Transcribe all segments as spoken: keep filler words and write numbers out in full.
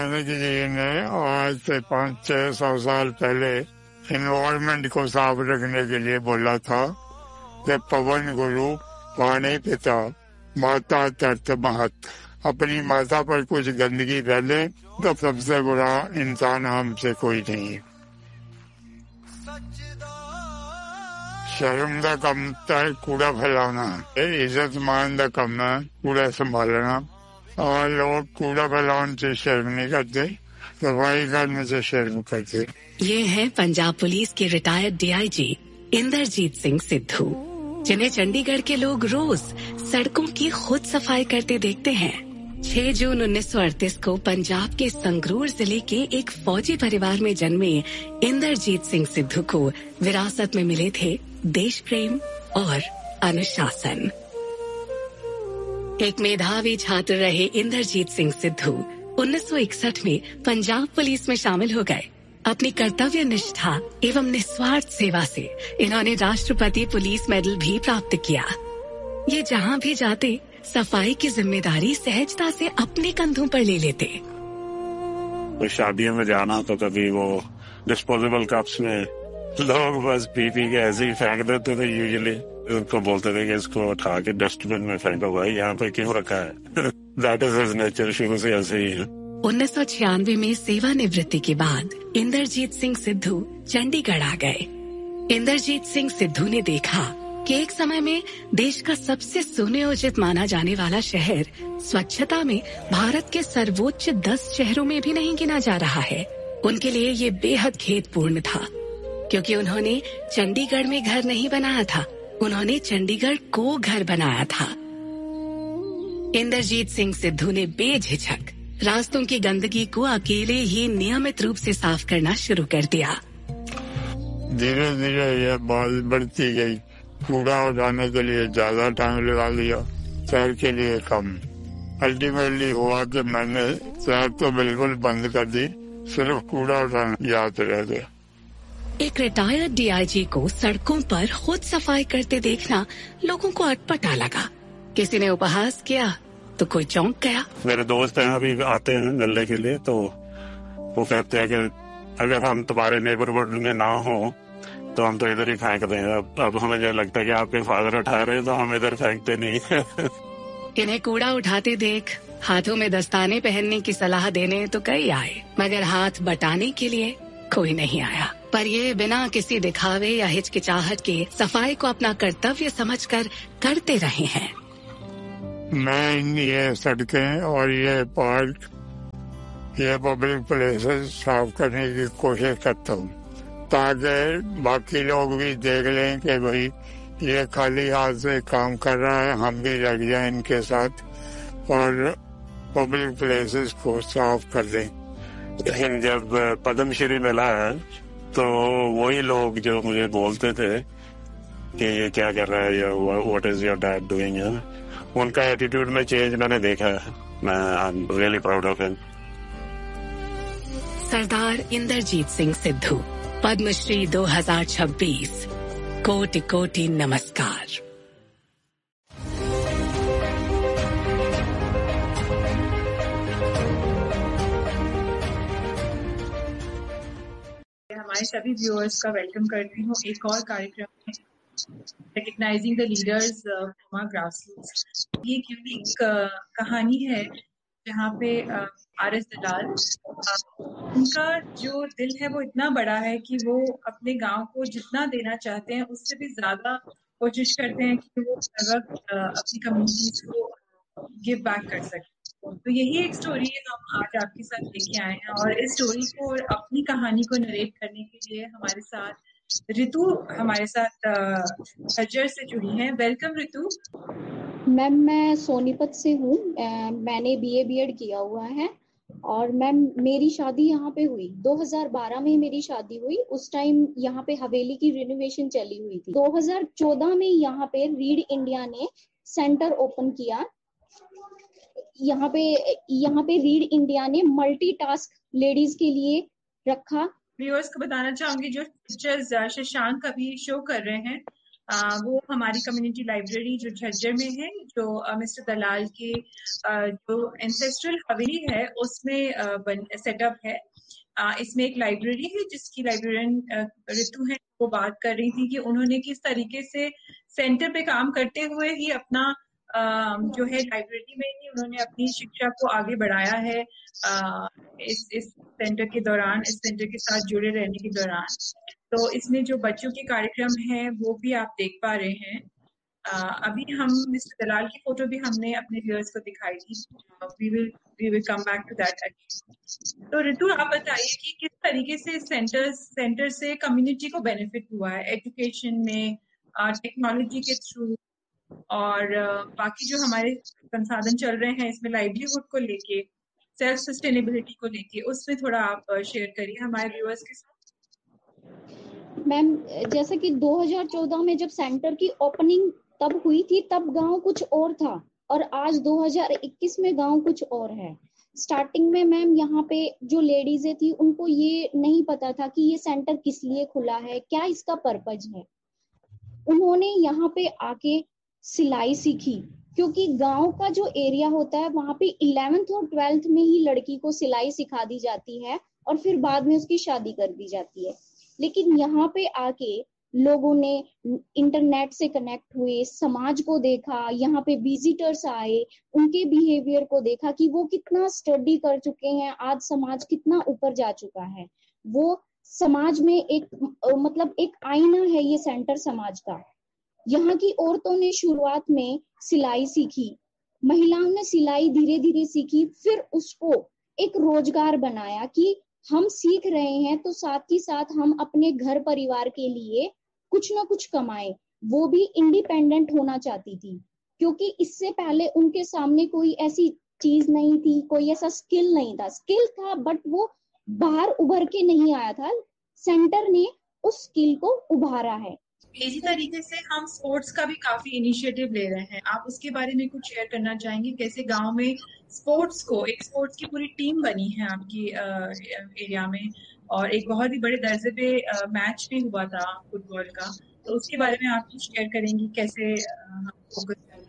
गांधी जी ने आज से पाँच छह सौ साल पहले इन्वायरमेंट को साफ रखने के लिए बोला था कि पवन गुरु पानी पिता माता तर्त महत। अपनी माता पर कुछ गंदगी डाले तो सबसे बुरा इंसान हमसे कोई नहीं है। शर्म का कम है कूड़ा फैलाना, इज्जत मान का कम है कूड़ा संभालना। और लोग कूड़ा फैलाने से शर्म नहीं करते, सफाई करने से शर्म करते। ये है पंजाब पुलिस के रिटायर्ड डीआईजी इंदरजीत सिंह सिद्धू, जिन्हें चंडीगढ़ के लोग रोज सड़कों की खुद सफाई करते देखते हैं। छह जून उन्नीस सौ अड़तीस को पंजाब के संगरूर जिले के एक फौजी परिवार में जन्मे इंदरजीत सिंह सिद्धू को विरासत में मिले थे देश प्रेम और अनुशासन। एक मेधावी छात्र रहे इंदरजीत सिंह सिद्धू उन्नीस सौ इकसठ में पंजाब पुलिस में शामिल हो गए। अपनी कर्तव्य निष्ठा एवं निस्वार्थ सेवा से इन्होंने राष्ट्रपति पुलिस मेडल भी प्राप्त किया। ये जहाँ भी जाते सफाई की जिम्मेदारी सहजता से अपने कंधों पर ले लेते। तो शादियों में जाना तो कभी वो डिस्पोजेबल कप्स में लोग बस पी पी के ऐसे ही फेंक देते थे। यूजुअली उनको बोलते थे कि इसको उठा के डस्टबिन में फेंको, भाई यहाँ पे क्यों रखा है। दैट इज हिज नेचर, शुरू से ऐसे ही है। उन्नीस सौ छियानवे में सेवानिवृत्ति के बाद इंदरजीत सिंह सिद्धू चंडीगढ़ आ गए। इंदरजीत सिंह सिद्धू ने देखा कि एक समय में देश का सबसे सुनियोजित माना जाने वाला शहर स्वच्छता में भारत के सर्वोच्च दस शहरों में भी नहीं गिना जा रहा है। उनके लिए ये बेहद खेदपूर्ण था, क्योंकि उन्होंने चंडीगढ़ में घर नहीं बनाया था, उन्होंने चंडीगढ़ को घर बनाया था। इंदरजीत सिंह सिद्धू ने बेझिझक रास्तों की गंदगी को अकेले ही नियमित रूप से साफ करना शुरू कर दिया। धीरे धीरे ये बात बढ़ती गई। कूड़ा उठाने के लिए ज्यादा टाइम लगा लिया, सैर के लिए कम। अल्टीमेटली हुआ कि मैंने सैर तो बिल्कुल बंद कर दी, सिर्फ कूड़ा उठाना याद रह गया। एक रिटायर्ड डीआईजी को सड़कों पर खुद सफाई करते देखना लोगों को अटपटा लगा। किसी ने उपहास किया तो कोई चौंक गया। मेरे दोस्त हैं अभी आते हैं मिलने के लिए, तो वो कहते हैं कि अगर हम तुम्हारे नेबरहुड में ना हो तो हम तो इधर ही फेंक दें। अब अब हमें जो लगता है कि आपके फादर उठा रहे हैं तो हम इधर फेंकते नहीं। इन्हें कूड़ा उठाते देख हाथों में दस्ताने पहनने की सलाह देने तो कई आए, मगर हाथ बटाने के लिए कोई नहीं आया। पर ये बिना किसी दिखावे या हिचकिचाहट के सफाई को अपना कर्तव्य समझकर करते रहे हैं। मैं ये सड़कें और ये पार्क, ये पब्लिक प्लेसेस साफ करने की कोशिश करता हूँ, ताकि बाकी लोग भी देख लें कि भाई ये खाली हाथ से काम कर रहा है, हम भी लग जाए इनके साथ और पब्लिक प्लेसेस को साफ कर दें। लेकिन जब पद्मश्री मिला है तो वही लोग जो मुझे बोलते थे कि ये क्या कर रहा है या what is your dad doing, उनका एटीट्यूड में चेंज मैंने देखा है। मैं I am really proud of him. सरदार इंदरजीत सिंह सिद्धू, पद्मश्री दो हज़ार छब्बीस। कोटि कोटि नमस्कार। हमारे सभी व्यूअर्स का वेलकम करती हूँ एक और कार्यक्रम में, recognising the leaders from our grassroots. ये एक यूनिक कहानी है जहाँ पे आर एस दलाल, उनका जो दिल है वो इतना बड़ा है कि वो अपने गांव को जितना देना चाहते हैं उससे भी ज्यादा कोशिश करते हैं कि वो हर वक्त अपनी कम्युनिटीज को गिव बैक कर सकें। तो यही एक स्टोरी हम आज आपके साथ लेके आए हैं, और इस स्टोरी को और अपनी कहानी को नरेट करने के लिए हमारे साथ रितु हमारे साथ खज्जर से जुड़ी हैं। वेलकम रितु। मैम मैं सोनीपत से हूँ, मैंने बीए बीएड किया हुआ है और मैम मेरी शादी यहाँ पे हुई दो हज़ार बारह में मेरी शादी हुई। उस टाइम यहाँ पे हवेली की रिनोवेशन चली हुई थी। दो हज़ार चौदह में यहाँ पे रीड इंडिया ने सेंटर ओपन किया। यहाँ पे यहाँ पे रीड इंडिया ने मल्टीटास्क लेडीज के लिए रखा। व्यूअर्स को बताना चाहूंगी जो पिक्चर्स शशांक अभी शो कर रहे हैं, आ, वो हमारी कम्युनिटी लाइब्रेरी जो झज्जर में है, जो मिस्टर दलाल के आ, जो एंसेस्ट्रल हवेली है उसमें सेटअप है। आ, इसमें एक लाइब्रेरी है जिसकी लाइब्रेरियन ऋतु है, वो बात कर रही थी कि उन्होंने किस तरीके से सेंटर पे काम करते हुए ही अपना आ, जो है लाइब्रेरी में ही उन्होंने अपनी शिक्षा को आगे बढ़ाया है आ, इस इस सेंटर के दौरान, इस सेंटर के साथ जुड़े रहने के दौरान। तो इसमें जो बच्चों के कार्यक्रम हैं वो भी आप देख पा रहे हैं। uh, अभी हम मिस्टर दलाल की फोटो भी हमने अपने व्यूअर्स को दिखाई थी। We will we will come back to that again. तो ऋतु, आप बताइए कि किस तरीके से सेंटर सेंटर से कम्युनिटी को बेनिफिट हुआ है एजुकेशन में, टेक्नोलॉजी के थ्रू, और uh, बाकी जो हमारे संसाधन चल रहे हैं इसमें लाइवलीहुड को लेके, सेल्फ सस्टेनेबिलिटी को लेके, उसमें थोड़ा आप शेयर करिए हमारे व्यूअर्स के साथ। मैम, जैसे कि दो हज़ार चौदह में जब सेंटर की ओपनिंग तब हुई थी, तब गांव कुछ और था, और आज दो हज़ार इक्कीस में गांव कुछ और है। स्टार्टिंग में मैम यहाँ पे जो लेडीजें थी उनको ये नहीं पता था कि ये सेंटर किस लिए खुला है, क्या इसका पर्पज है। उन्होंने यहाँ पे आके सिलाई सीखी, क्योंकि गांव का जो एरिया होता है वहां पे इलेवेंथ और ट्वेल्थ में ही लड़की को सिलाई सिखा दी जाती है और फिर बाद में उसकी शादी कर दी जाती है। लेकिन यहाँ पे आके लोगों ने इंटरनेट से कनेक्ट हुए, समाज को देखा, यहाँ पे विजिटर्स आए, उनके बिहेवियर को देखा कि वो कितना स्टडी कर चुके हैं, आज समाज कितना ऊपर जा चुका है। वो समाज में एक मतलब एक आईना है ये सेंटर समाज का। यहाँ की औरतों ने शुरुआत में सिलाई सीखी, महिलाओं ने सिलाई धीरे धीरे सीखी, फिर उसको एक रोजगार बनाया कि हम सीख रहे हैं तो साथ ही साथ हम अपने घर परिवार के लिए कुछ ना कुछ कमाएं। वो भी इंडिपेंडेंट होना चाहती थी, क्योंकि इससे पहले उनके सामने कोई ऐसी चीज नहीं थी, कोई ऐसा स्किल नहीं था। स्किल था बट वो बाहर उभर के नहीं आया था। सेंटर ने उस स्किल को उभारा है। इसी तरीके से हम स्पोर्ट्स का भी काफी इनिशिएटिव ले रहे हैं, आप उसके बारे में कुछ शेयर करना चाहेंगे? कैसे गांव में स्पोर्ट्स को, एक स्पोर्ट्स की पूरी टीम बनी है आपकी एरिया में, और एक बहुत ही बड़े दर्जे पे मैच भी हुआ था फुटबॉल का, तो उसके बारे में आप कुछ शेयर करेंगी कैसे हम फोकस करें?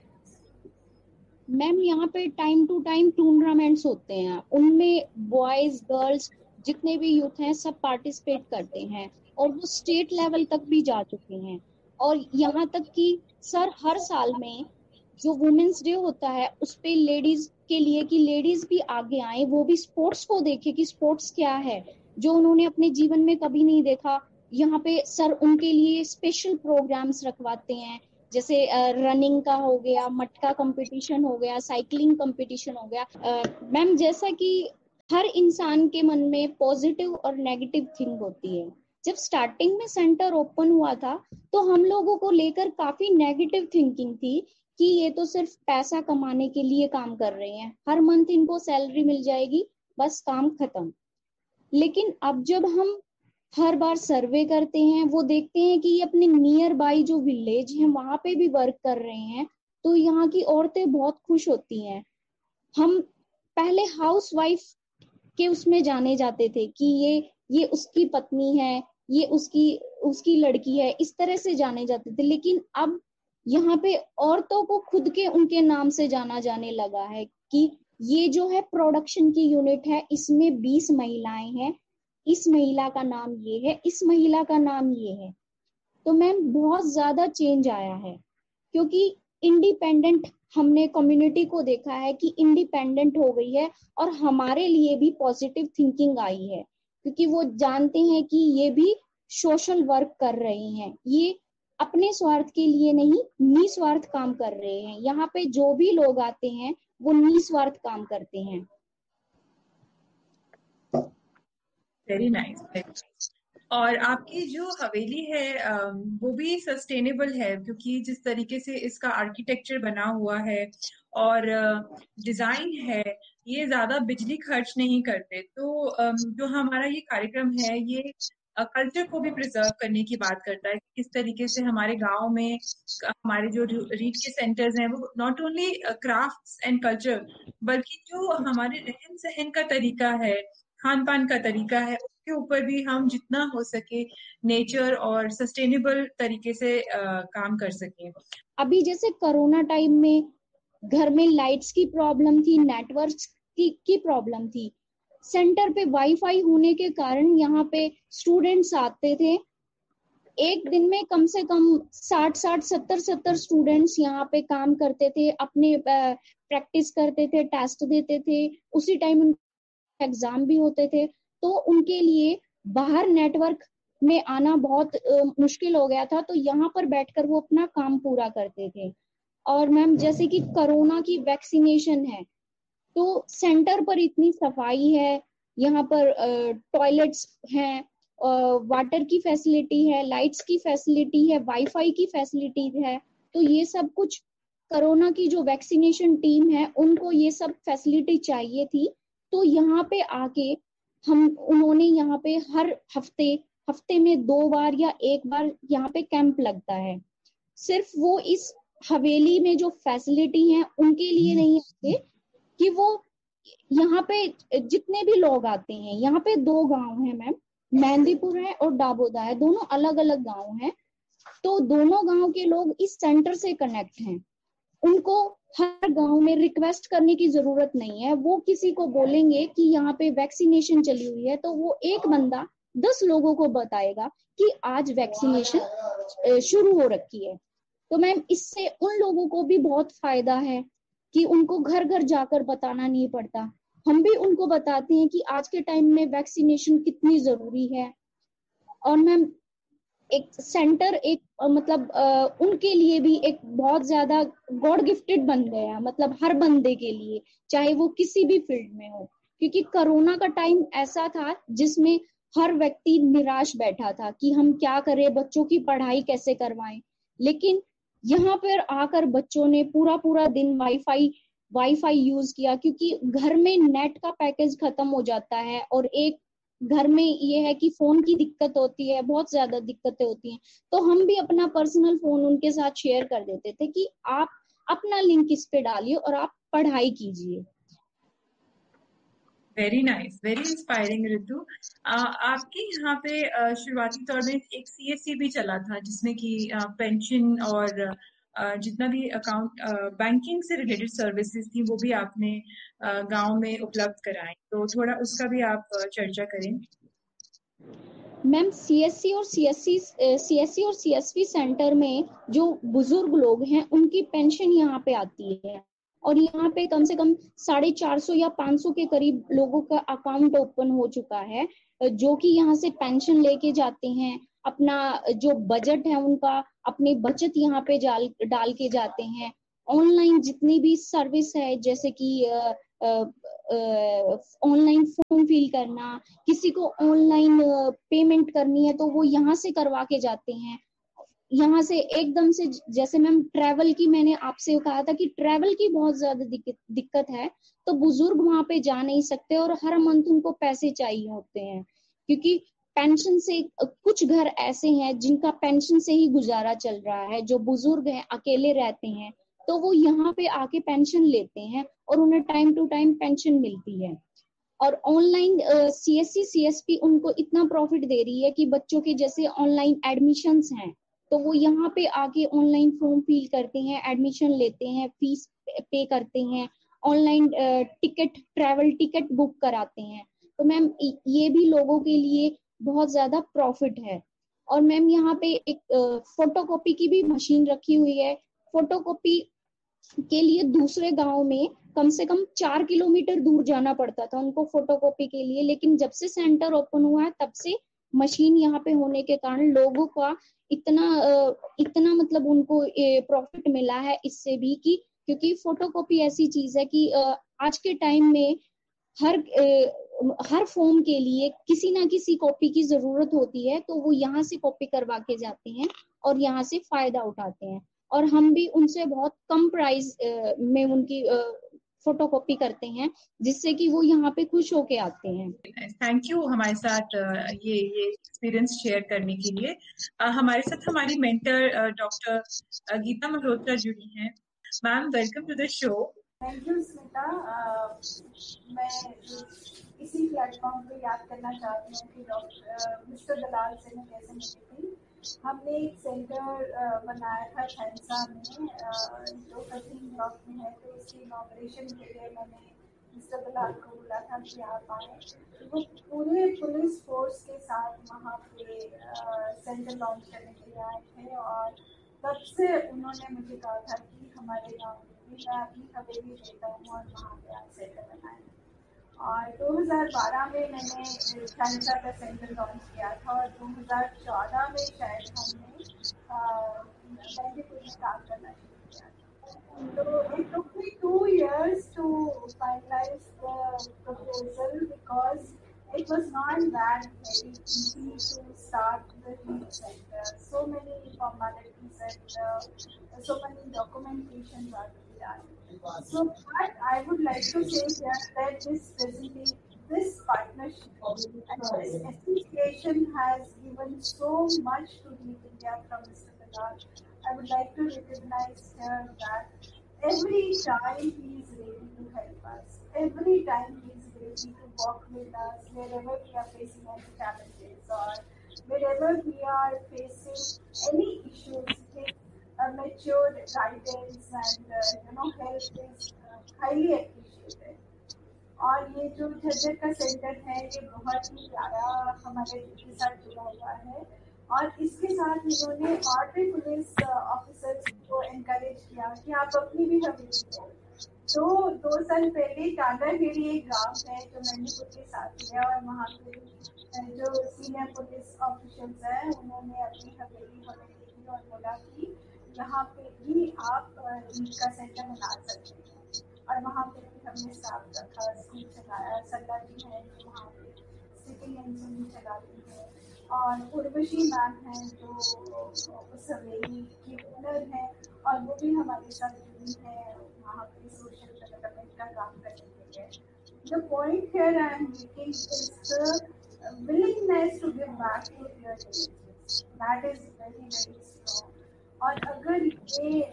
मैम, यहाँ पे टाइम टू टाइम टूर्नामेंट्स होते हैं, उनमें बॉयज गर्ल्स जितने भी यूथ हैं सब पार्टिसिपेट करते हैं और वो स्टेट लेवल तक भी जा चुके हैं। और यहाँ तक कि सर हर साल में जो वुमेन्स डे होता है उस पे लेडीज के लिए कि लेडीज भी आगे आए, वो भी स्पोर्ट्स को देखे कि स्पोर्ट्स क्या है, जो उन्होंने अपने जीवन में कभी नहीं देखा। यहाँ पे सर उनके लिए स्पेशल प्रोग्राम्स रखवाते हैं, जैसे रनिंग का हो गया, मटका कंपटीशन हो गया, साइकिलिंग कंपटीशन हो गया। मैम, जैसा कि हर इंसान के मन में पॉजिटिव और नेगेटिव थिंक होती है। जब स्टार्टिंग में सेंटर ओपन हुआ था तो हम लोगों को लेकर काफी नेगेटिव थिंकिंग थी कि ये तो सिर्फ पैसा कमाने के लिए काम कर रहे हैं, हर मंथ इनको सैलरी मिल जाएगी, बस काम खत्म। लेकिन अब जब हम हर बार सर्वे करते हैं, वो देखते हैं कि ये अपने नियर बाई जो विलेज है वहां पे भी वर्क कर रहे हैं, तो यहाँ की औरतें बहुत खुश होती हैं। हम पहले हाउस वाइफ के उसमें जाने जाते थे कि ये ये उसकी पत्नी है, ये उसकी उसकी लड़की है, इस तरह से जाने जाते थे। लेकिन अब यहाँ पे औरतों को खुद के उनके नाम से जाना जाने लगा है कि ये जो है प्रोडक्शन की यूनिट है, इसमें बीस महिलाएं हैं, इस महिला का नाम ये है, इस महिला का नाम ये है। तो मैम बहुत ज्यादा चेंज आया है, क्योंकि इंडिपेंडेंट हमने कम्युनिटी को देखा है कि इंडिपेंडेंट हो गई है, और हमारे लिए भी पॉजिटिव थिंकिंग आई है, क्योंकि वो जानते हैं कि ये भी सोशल वर्क कर रहे हैं, ये अपने स्वार्थ के लिए नहीं निस्वार्थ काम कर रहे हैं। यहाँ पे जो भी लोग आते हैं वो निस्वार्थ काम करते हैं। Very nice, very nice. और आपकी जो हवेली है वो भी सस्टेनेबल है, क्योंकि जिस तरीके से इसका आर्किटेक्चर बना हुआ है और डिजाइन है, ये ज्यादा बिजली खर्च नहीं करते। तो जो हमारा ये कार्यक्रम है ये कल्चर को भी प्रिजर्व करने की बात करता है, किस तरीके से हमारे गांव में हमारे जो रीड के सेंटर्स हैं वो not only crafts and culture, बल्कि जो हमारे रहन सहन का तरीका है, खान पान का तरीका है, उसके ऊपर भी हम जितना हो सके नेचर और सस्टेनेबल तरीके से uh, काम कर सकें। अभी जैसे कोरोना टाइम में घर में लाइट्स की प्रॉब्लम थी, नेटवर्क की की प्रॉब्लम थी, सेंटर पे वाईफाई होने के कारण यहाँ पे स्टूडेंट्स आते थे। एक दिन में कम से कम साठ साठ सत्तर सत्तर स्टूडेंट्स यहाँ पे काम करते थे, अपने प्रैक्टिस करते थे, टेस्ट देते थे, उसी टाइम एग्जाम भी होते थे। तो उनके लिए बाहर नेटवर्क में आना बहुत uh, मुश्किल हो गया था, तो यहाँ पर बैठकर वो अपना काम पूरा करते थे। और मैम जैसे कि कोरोना की वैक्सीनेशन है, तो सेंटर पर इतनी सफाई है, यहाँ पर टॉयलेट्स uh, हैं, वाटर uh, की फैसिलिटी है, लाइट्स की फैसिलिटी है, वाईफाई की फैसिलिटी है। तो ये सब कुछ कोरोना की जो वैक्सीनेशन टीम है उनको ये सब फैसिलिटी चाहिए थी। तो यहाँ पे आके हम उन्होंने यहाँ पे हर हफ्ते हफ्ते में दो बार या एक बार यहाँ पे कैंप लगता है। सिर्फ वो इस हवेली में जो फैसिलिटी है उनके लिए नहीं आते, कि वो यहाँ पे जितने भी लोग आते हैं, यहाँ पे दो गांव हैं मैम, मेहंदीपुर है और डाबोदा है, दोनों अलग अलग गांव हैं। तो दोनों गांव के लोग इस सेंटर से कनेक्ट हैं। उनको हर गांव में रिक्वेस्ट करने की जरूरत नहीं है। वो किसी को बोलेंगे कि यहाँ पे वैक्सीनेशन चली हुई है, तो वो एक बंदा दस लोगों को बताएगा कि आज वैक्सीनेशन शुरू हो रखी है। तो मैम इससे उन लोगों को भी बहुत फायदा है कि उनको घर घर जाकर बताना नहीं पड़ता। हम भी उनको बताते हैं कि आज के टाइम में वैक्सीनेशन कितनी जरूरी है। और मैम एक सेंटर एक मतलब आ, उनके लिए भी एक बहुत ज्यादा गॉड गिफ्टेड बन गया, मतलब हर बंदे के लिए, चाहे वो किसी भी फील्ड में हो। क्योंकि कोरोना का टाइम ऐसा था जिसमें हर व्यक्ति निराश बैठा था कि हम क्या करें, बच्चों की पढ़ाई कैसे करवाएं। लेकिन यहाँ पर आकर बच्चों ने पूरा पूरा दिन वाईफाई वाईफाई यूज किया, क्योंकि घर में नेट का पैकेज खत्म हो जाता है और एक घर में ये है कि फोन की दिक्कत होती है, बहुत ज्यादा दिक्कतें होती हैं। तो हम भी अपना पर्सनल फोन उनके साथ शेयर कर देते थे कि आप अपना लिंक इस पे डालिए और आप पढ़ाई कीजिए। Very nice, very inspiring Ritu. आपके यहाँ पे uh, शुरुआती तौर में एक सीएससी भी चला था, जिसमें कि पेंशन uh, और uh, जितना भी अकाउंट बैंकिंग uh, से रिलेटेड सर्विसेज थी वो भी आपने uh, गांव में उपलब्ध कराई। तो थोड़ा उसका भी आप uh, चर्चा करें। मैम सीएससी और सीएससी सीएससी और सीएसपी सेंटर में जो बुजुर्ग लोग हैं उनकी पेंशन यहाँ पे आती है। और यहाँ पे कम से कम साढ़े चार सौ या पाँच सौ के करीब लोगों का अकाउंट ओपन हो चुका है, जो कि यहाँ से पेंशन लेके जाते हैं। अपना जो बजट है उनका अपनी बचत यहाँ पे डाल डाल के जाते हैं। ऑनलाइन जितनी भी सर्विस है, जैसे कि ऑनलाइन फॉर्म फिल करना, किसी को ऑनलाइन पेमेंट करनी है तो वो यहाँ से करवा के जाते हैं। यहाँ से एकदम से, जैसे मैम ट्रैवल की मैंने आपसे कहा था कि ट्रैवल की बहुत ज्यादा दिक्कत दिक्कत है, तो बुजुर्ग वहां पे जा नहीं सकते और हर मंथ उनको पैसे चाहिए होते हैं। क्योंकि पेंशन से, कुछ घर ऐसे हैं जिनका पेंशन से ही गुजारा चल रहा है, जो बुजुर्ग हैं, अकेले रहते हैं, तो वो यहाँ पे आके पेंशन लेते हैं और उन्हें टाइम टू टाइम पेंशन मिलती है। और ऑनलाइन सीएससी सीएसपी उनको इतना प्रॉफिट दे रही है कि बच्चों के जैसे ऑनलाइन एडमिशंस हैं, तो वो यहाँ पे आके ऑनलाइन फॉर्म फिल करते हैं, एडमिशन लेते हैं, फीस पे करते हैं, online ticket, travel ticket book कराते हैं। तो मैम ये भी लोगों के लिए बहुत ज्यादा प्रॉफिट है। और मैम यहाँ पे एक फोटोकॉपी की भी मशीन रखी हुई है। फोटोकॉपी के लिए दूसरे गांव में कम से कम चार किलोमीटर दूर जाना पड़ता था उनको फोटोकॉपी के लिए, लेकिन जब से सेंटर ओपन हुआ है तब से मशीन यहाँ पे होने के कारण लोगों का इतना इतना मतलब उनको प्रॉफिट मिला है इससे भी, कि क्योंकि फोटोकॉपी ऐसी चीज है कि आज के टाइम में हर हर फॉर्म के लिए किसी ना किसी कॉपी की जरूरत होती है, तो वो यहाँ से कॉपी करवा के जाते हैं और यहाँ से फायदा उठाते हैं। और हम भी उनसे बहुत कम प्राइस में उनकी फोटोकॉपी करते हैं, जिससे कि वो यहाँ पे खुश होके आते हैं। थैंक यू हमारे साथ ये ये एक्सपीरियंस शेयर करने के लिए। हमारे साथ हमारी मेंटर डॉक्टर गीता मल्होत्रा जुड़ी हैं। Ma'am welcome to the show. Thank you Smita. मैं इसी प्लेटफॉर्म पे याद करना चाहती हूँ कि डॉक्टर मिस्टर दलाल से मैं कैसे मिली थी। हमने एक सेंटर बनाया था खैंसा में जो कठिन ब्लॉक में है, तो उसकी इनॉग्रेशन के लिए मैंने मिस्टर दलाल को बोला था कि आप आए। वो पूरे पुलिस फोर्स के साथ वहाँ पे सेंटर लॉन्च करने के लिए आए थे और तब से उन्होंने मुझे कहा था कि हमारे गाँव में मैं अपनी हवेली देता हूँ और वहाँ पे आप सेंटर बनाएं। और दो हज़ार बारह में मैंने खैंसा का सेंटर लॉन्च किया था और दो हज़ार चौदह में शायद हमने बैंडीपुर में काम करना शुरू किया था। So it took me two years to finalize the proposal because it was not that very easy to start the heat center. So many formalities and uh, so many documentations are to be done. So what I would like to say here that this presentation, this partnership and this association has given so much to Heat India from Mister Dalal. I would like to recognize here that every time he is ready to help us, every time he is ready to walk with us wherever we are facing any challenges or wherever we are facing any issues. His uh, mature guidance and uh, you know help is uh, highly appreciated. और ये जो झज्जर का centre है ये बहुत ही प्यारा हमारे के साथ जुड़ा हुआ है और इसके साथ इन्होंने और भी पुलिस ऑफिसर्स को एनकरेज किया कि आप अपनी भी हवेली दो। तो दो साल पहले टांगाखेड़ी एक गांव है जो मैंने के साथ है और वहाँ पे जो सीनियर पुलिस ऑफिसर्स हैं उन्होंने अपनी हवेली हमें दी और बोला कि यहाँ पे भी आप ईद का सेंटर बना सकते हैं। और वहाँ पे भी हमने स्टाफ रखा, स्कूल चलाया। सल्ला जी हैं जो वहाँ पे सिटिंग एंड भी चलाती हैं और उर्वशी मैम हैं जो उस हवेली की ओनर हैं और वो भी हमारे साथ जुड़ी हैं वहाँ पे सोशल डेवलपमेंट का काम करने के लिए। The point here I am making is the willingness to give back to their villages. That is very very strong. और अगर ये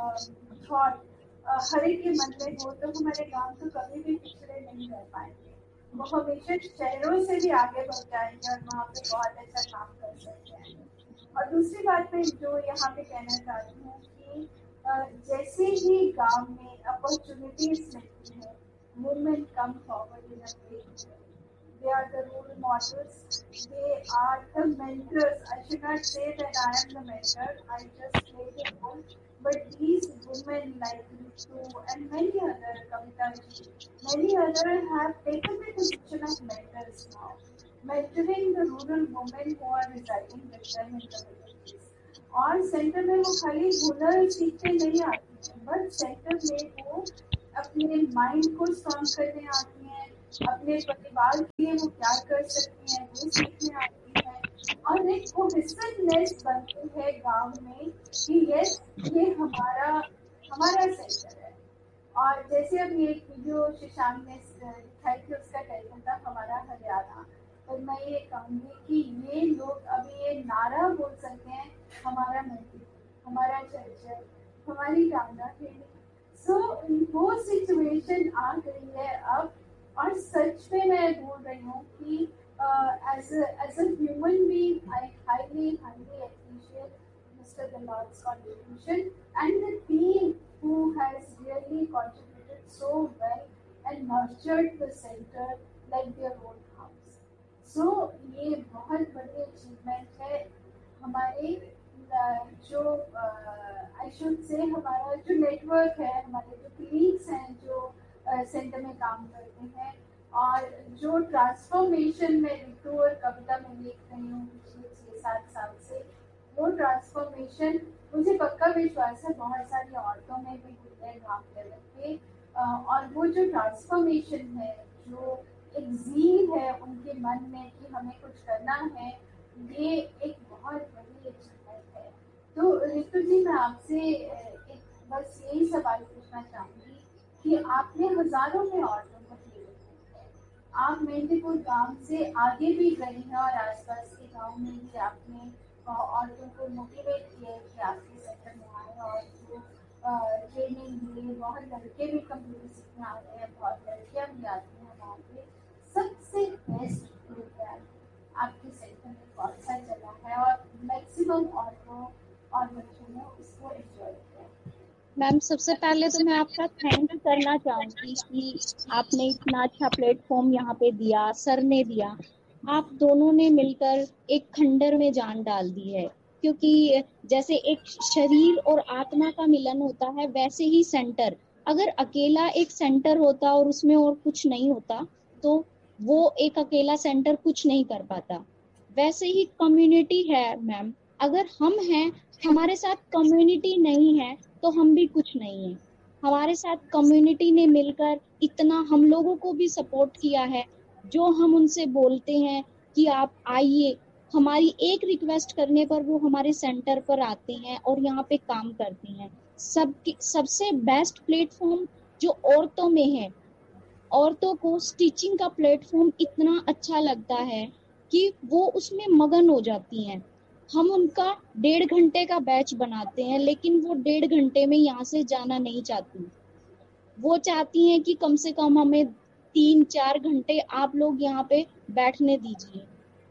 थॉट हर एक के मन में हो तो हमारे गांव तो कभी भी पिछड़े नहीं रह पाएंगे, वो हमेशा शहरों से भी आगे बढ़ जाएंगे और वहाँ पे बहुत अच्छा काम कर सकते हैं। और दूसरी बात मैं जो यहाँ पे कहना चाहती हूँ कि जैसे ही गांव में अपॉर्चुनिटीज मिलती है, women come forward in a big way. They are the role models. They are the mentors. I should not say that I am the mentor. I just play the role. But these women like Ritu and many other, Kavita ji, many other have taken the position of mentors now, mentoring the rural women who are residing with them in the villages. और centre में वो खाली हुनर सीखने नहीं आती हैं, but centre में वो अपने माइंड को स्ट्रॉन्ग करने आती हैं, अपने परिवार के लिए वो क्या कर सकती हैं वो सीखने आती हैं और एक कोहेसिवनेस बनती है गांव में कि यस ये हमारा हमारा सेंटर है। और जैसे अभी एक वीडियो शशांक ने दिखाई थी, उसका टाइटल था हमारा हरियाणा। और मैं ये कहूँगी कि ये लोग अभी ये नारा बोल सकते हैं हमारा मंडी, हमारा चर्चर, हमारी टांगाखेड़ी। सो वो सिचुएशन आ गई है अब और सच में मैं बोल रही हूँ कि as as a human being I highly highly appreciate Mister Dalal's contribution and the team who has really contributed so well and nurtured the center like their own house. So ये बहुत बड़ी achievement है हमारे जो I should say हमारा जो network है, हमारे जो colleagues हैं जो सेंटर uh, में काम करते हैं और जो ट्रांसफॉर्मेशन में रितु और कविता में देख रही हूँ पिछले छः सात साल से, वो ट्रांसफॉर्मेशन मुझे पक्का विश्वास है बहुत सारी औरतों में भी हुई है गाँव लेवल पे। और वो जो ट्रांसफॉर्मेशन है, जो एक ज़ील है उनके मन में कि हमें कुछ करना है, ये एक बहुत बड़ी अचीवमेंट है। तो रितु जी मैं आपसे एक बस यही सवाल पूछना चाहूँगी कि आपने हजारों में औरतों को प्रेरित है, आप मेहंदीपुर गांव से आगे भी गए हैं और आसपास के गांव में भी आपने औरतों को मोटिवेट किया कि आपके सेक्टर में आए और जो ट्रेनिंग लिए, बहुत लड़के भी कंप्यूटर सीखने आ रहे हैं, बहुत लड़कियां भी आती हैं वहाँ पे। सबसे बेस्ट प्रोग्राम आपके सेंटर में कौन सा चला है और मैक्सिमम औरतों और बच्चों ने उसको एंजॉय किया? मैम सबसे पहले तो मैं आपका थैंक करना चाहूंगी कि आपने इतना अच्छा प्लेटफॉर्म यहाँ पे दिया, सर ने दिया। आप दोनों ने मिलकर एक खंडर में जान डाल दी है, क्योंकि जैसे एक शरीर और आत्मा का मिलन होता है, वैसे ही सेंटर, अगर अकेला एक सेंटर होता और उसमें और कुछ नहीं होता तो वो एक अकेला सेंटर कुछ नहीं कर पाता। वैसे ही कम्युनिटी है मैम, अगर हम हैं, हमारे साथ कम्युनिटी नहीं है तो हम भी कुछ नहीं है। हमारे साथ कम्युनिटी ने मिलकर इतना हम लोगों को भी सपोर्ट किया है। जो हम उनसे बोलते हैं कि आप आइए, हमारी एक रिक्वेस्ट करने पर वो हमारे सेंटर पर आते हैं और यहाँ पे काम करते हैं। सब सबसे बेस्ट प्लेटफॉर्म जो औरतों में है, औरतों को स्टिचिंग का प्लेटफॉर्म इतना अच्छा लगता है कि वो उसमें मगन हो जाती हैं। हम उनका डेढ़ घंटे का बैच बनाते हैं, लेकिन वो डेढ़ घंटे में यहाँ से जाना नहीं चाहती। वो चाहती हैं कि कम से कम हमें तीन चार घंटे आप लोग यहाँ पे बैठने दीजिए।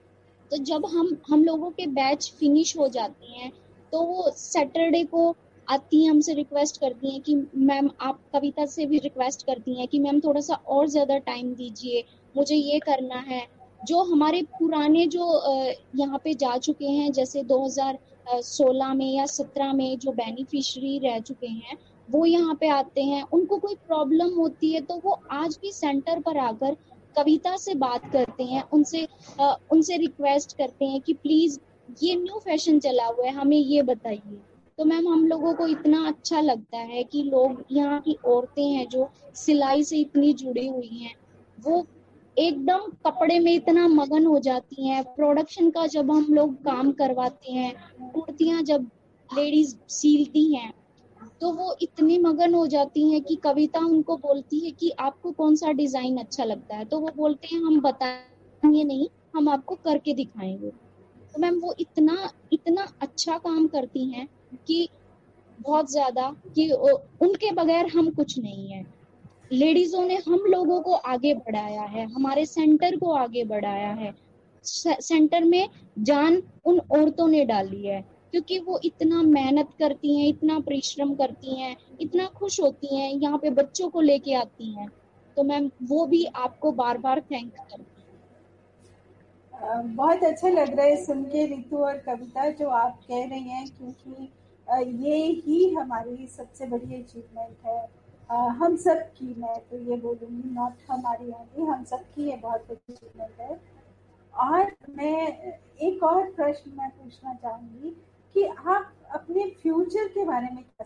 तो जब हम हम लोगों के बैच फिनिश हो जाते हैं तो वो सैटरडे को आती हैं, हमसे रिक्वेस्ट करती हैं कि मैम, आप कविता से भी रिक्वेस्ट करती हैं कि मैम थोड़ा सा और ज्यादा टाइम दीजिए, मुझे ये करना है। जो हमारे पुराने जो यहाँ पे जा चुके हैं, जैसे दो हज़ार सोलह में या सत्रह में जो बेनिफिशियरी रह चुके हैं, वो यहाँ पे आते हैं। उनको कोई प्रॉब्लम होती है तो वो आज भी सेंटर पर आकर कविता से बात करते हैं, उनसे आ, उनसे रिक्वेस्ट करते हैं कि प्लीज ये न्यू फैशन चला हुआ है, हमें ये बताइए। तो मैम हम लोगों को इतना अच्छा लगता है कि लोग, यहाँ की औरतें हैं जो सिलाई से इतनी जुड़ी हुई हैं, वो एकदम कपड़े में इतना मगन हो जाती हैं। प्रोडक्शन का जब हम लोग काम करवाते हैं, कुर्तियां जब लेडीज सीलती हैं, तो वो इतनी मगन हो जाती हैं कि कविता उनको बोलती है कि आपको कौन सा डिजाइन अच्छा लगता है, तो वो बोलते हैं हम बताएंगे नहीं, हम आपको करके दिखाएंगे। तो मैम वो इतना इतना अच्छा काम करती हैं कि बहुत ज्यादा, कि उनके बगैर हम कुछ नहीं है। लेडीजों ने हम लोगों को आगे बढ़ाया है, हमारे सेंटर को आगे बढ़ाया है। सेंटर में जान उन औरतों ने डाली है, क्योंकि वो इतना मेहनत करती हैं, इतना परिश्रम करती हैं, इतना खुश होती हैं, यहाँ पे बच्चों को लेके आती हैं। तो मैम वो भी आपको बार बार थैंक करती हैं। बहुत अच्छा लग रहा है सुन के रितु और कविता जो आप कह रही हैं, क्योंकि ये ही हमारी सबसे बड़ी अचीवमेंट है। हम सब की, मैं तो ये बोलूँगी, नॉट हमारी ओनली, हम सब की ये बहुत बड़ी अचीवमेंट है। और मैं एक और प्रश्न मैं पूछना चाहूंगी कि आप अपने फ्यूचर के बारे में क्या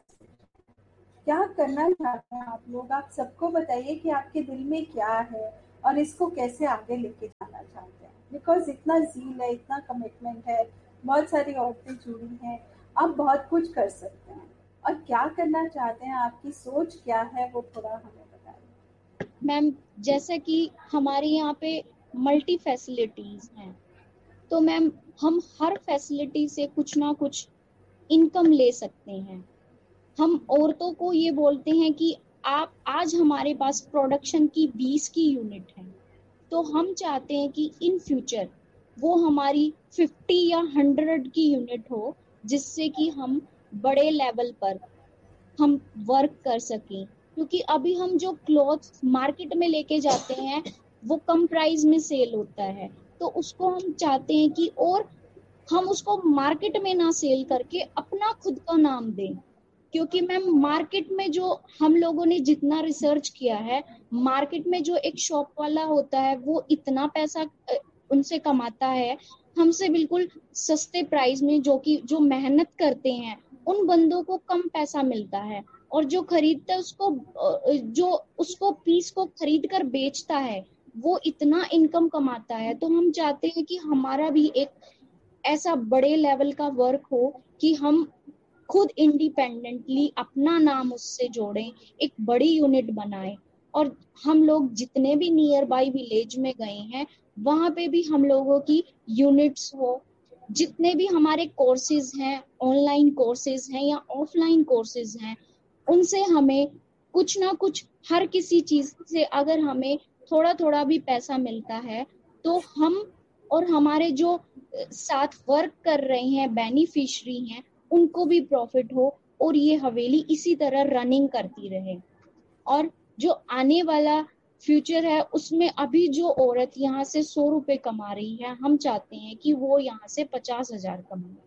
क्या करना चाहते हैं आप लोग? आप सबको बताइए कि आपके दिल में क्या है और इसको कैसे आगे लेके जाना चाहते हैं। बिकॉज इतना ज़ील है, इतना कमिटमेंट है, बहुत सारी औरतें जुड़ी हैं, आप बहुत कुछ कर सकते हैं। और क्या करना चाहते हैं, आपकी सोच क्या है, वो थोड़ा हमें बताइए। मैम जैसा कि हमारे यहाँ पे मल्टी फैसिलिटीज हैं, तो मैम हम हर फैसिलिटी से कुछ ना कुछ इनकम ले सकते हैं। हम औरतों को ये बोलते हैं कि आप आज हमारे पास प्रोडक्शन की बीस की यूनिट है, तो हम चाहते हैं कि इन फ्यूचर वो हमारी पचास या सौ की यूनिट हो, जिससे कि हम बड़े लेवल पर हम वर्क कर सकें। क्योंकि अभी हम जो क्लॉथ मार्केट में लेके जाते हैं वो कम प्राइस में सेल होता है, तो उसको हम चाहते हैं कि और हम उसको मार्केट में ना सेल करके अपना खुद का नाम दें। क्योंकि मैम मार्केट में जो हम लोगों ने जितना रिसर्च किया है, मार्केट में जो एक शॉप वाला होता है वो इतना पैसा उनसे कमाता है, हमसे बिल्कुल सस्ते प्राइस में, जो कि जो मेहनत करते हैं उन बंदों को कम पैसा मिलता है, और जो खरीदता है उसको, जो उसको पीस को खरीद कर बेचता है, वो इतना इनकम कमाता है। तो हम चाहते हैं कि हमारा भी एक ऐसा बड़े लेवल का वर्क हो कि हम खुद इंडिपेंडेंटली अपना नाम उससे जोड़ें, एक बड़ी यूनिट बनाएं। और हम लोग जितने भी नियर बाई विलेज में गए हैं, वहां पे भी हम लोगों की यूनिट्स हो। जितने भी हमारे कोर्सेज हैं, ऑनलाइन कोर्सेज हैं या ऑफलाइन कोर्सेज हैं, उनसे हमें कुछ ना कुछ, हर किसी चीज से अगर हमें थोड़ा थोड़ा भी पैसा मिलता है तो हम और हमारे जो साथ वर्क कर रहे हैं बेनिफिशियरी हैं उनको भी प्रॉफिट हो और ये हवेली इसी तरह रनिंग करती रहे। और जो आने वाला फ्यूचर है उसमें अभी जो औरत यहाँ से सौ रुपए कमा रही है, हम चाहते हैं कि वो यहाँ से पचास हजार कमाए।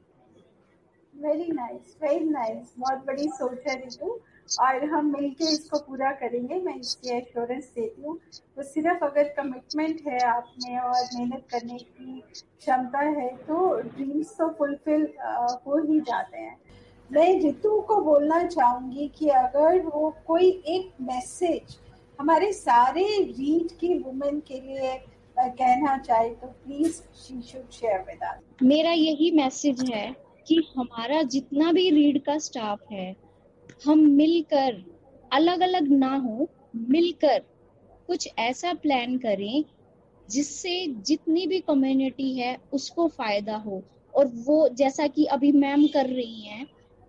वेरी नाइस, वेरी नाइस, बहुत बड़ी सोच है रितु, और हम मिलके इसको पूरा करेंगे, मैं इसकी एश्योरेंस देती हूँ। तो सिर्फ अगर कमिटमेंट है आप में और मेहनत करने की क्षमता है तो ड्रीम्स तो फुलफिल हो ही जाते हैं। मैं रितु को बोलना चाहूंगी कि अगर वो कोई एक मैसेज हमारे सारे रीड की वुमेन के लिए कहना चाहे तो please she should share with us. मेरा यही मैसेज है कि हमारा जितना भी रीड का स्टाफ है, हम मिलकर, अलग अलग ना हो, मिलकर कुछ ऐसा प्लान करें जिससे जितनी भी कम्युनिटी है उसको फायदा हो। और वो जैसा कि अभी मैम कर रही हैं,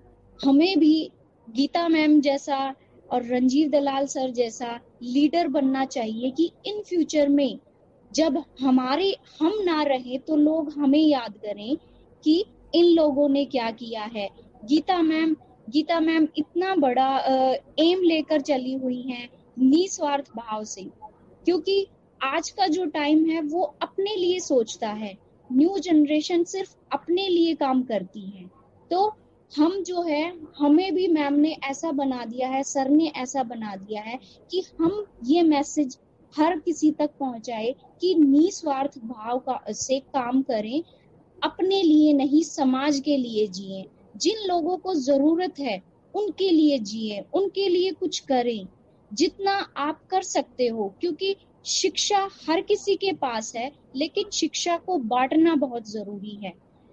हमें भी गीता मैम जैसा और रंजीव दलाल सर जैसा लीडर बनना चाहिए कि इन फ्यूचर में जब हमारे हम ना रहे तो लोग हमें याद करें कि इन लोगों ने क्या किया है। गीता मैम गीता मैम इतना बड़ा एम लेकर चली हुई हैं निस्वार्थ भाव से, क्योंकि आज का जो टाइम है वो अपने लिए सोचता है, न्यू जनरेशन सिर्फ अपने लिए काम करती है। तो हम जो है, हमें भी मैम ने ऐसा बना दिया है, सर ने ऐसा बना दिया है कि हम ये मैसेज हर किसी तक पहुंचाए कि निस्वार्थ भाव का से काम करें, अपने लिए नहीं समाज के लिए जिए, जिन लोगों को जरूरत है उनके लिए जिए, उनके लिए कुछ करें जितना आप कर सकते हो। क्योंकि शिक्षा हर किसी के पास है, लेकिन शिक्षा को बांटना बहुत जरूरी है।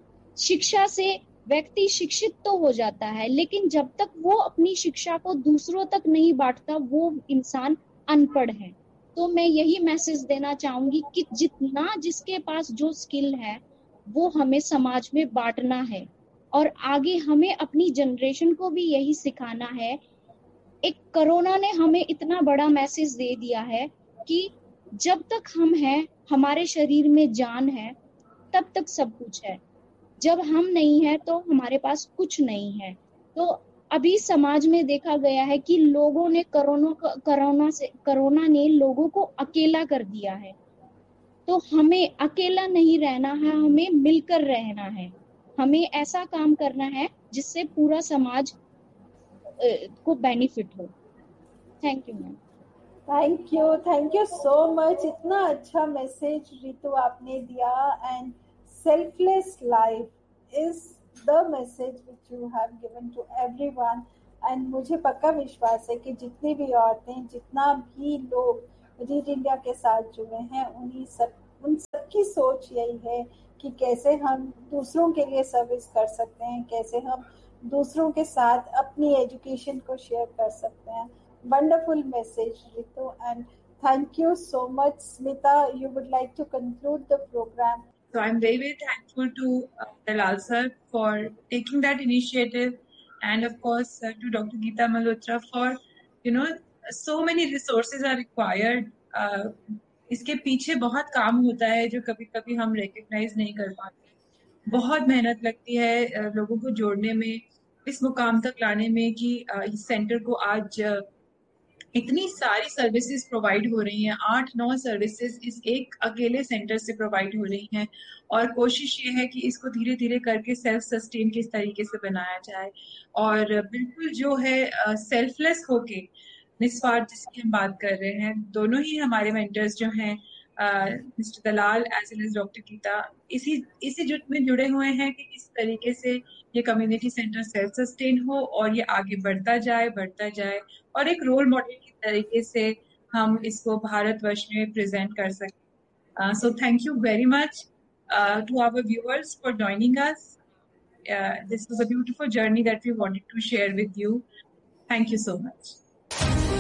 शिक्षा से व्यक्ति शिक्षित तो हो जाता है, लेकिन जब तक वो अपनी शिक्षा को दूसरों तक नहीं बांटता वो इंसान अनपढ़ है। तो मैं यही मैसेज देना चाहूंगी कि जितना जिसके पास जो स्किल है वो हमें समाज में बांटना है, और आगे हमें अपनी जनरेशन को भी यही सिखाना है। एक कोरोना ने हमें इतना बड़ा मैसेज दे दिया है कि जब तक हम हैं, हमारे शरीर में जान है, तब तक सब कुछ है। जब हम नहीं है तो हमारे पास कुछ नहीं है। तो अभी समाज में देखा गया है कि लोगों ने कोरोना कोरोना से कोरोना ने लोगों को अकेला कर दिया है। तो हमें अकेला नहीं रहना है, हमें मिलकर रहना है, हमें ऐसा काम करना है जिससे पूरा समाज को बेनिफिट हो। Thank you ma'am. Thank you, thank you so much. इतना अच्छा मैसेज रितु आपने दिया, and selfless life is the message which you have given to everyone. And मुझे पक्का विश्वास है कि जितनी भी औरतें, जितना भी लोग रीड इंडिया के साथ जुड़े हैं, उन्हीं सब उन सबकी सोच यही है कि कैसे हम दूसरों के लिए सर्विस कर सकते हैं, कैसे हम दूसरों के साथ अपनी एजुकेशन को शेयर कर सकते हैं। Wonderful message, Ritu, and thank you so much. Smita, you would like to conclude the program. So I'm very, very thankful to uh, Dalal sir for taking that initiative, and of course uh, to Doctor Geeta Malhotra for, you know, so many resources are required. Uh, इसके पीछे बहुत काम होता है जो कभी कभी हम recognize नहीं कर पाते। बहुत मेहनत लगती है uh, लोगों को जोड़ने में, इस मुकाम तक लाने में कि uh, इस सेंटर को आज uh, इतनी सारी सर्विसेज प्रोवाइड हो रही हैं। आठ नौ सर्विसेज इस एक अकेले सेंटर से प्रोवाइड हो रही हैं, और कोशिश ये है कि इसको धीरे धीरे करके सेल्फ सस्टेन किस तरीके से बनाया जाए, और बिल्कुल जो है सेल्फलेस uh, होके निस्वार्थ जिसकी हम बात कर रहे हैं। दोनों ही हमारे मेंटर्स जो हैं, मिस्टर दलाल as well as doctor Gita, इसी इसी जुट में जुड़े हुए हैं कि किस तरीके से ये कम्युनिटी सेंटर सेल्फ सस्टेन हो और ये आगे बढ़ता जाए बढ़ता जाए और एक रोल मॉडल की तरीके से हम इसको भारतवर्ष में प्रेजेंट कर सकें। So thank you very much to our viewers for joining us. This was a beautiful journey that we wanted to share with you. Thank you so much.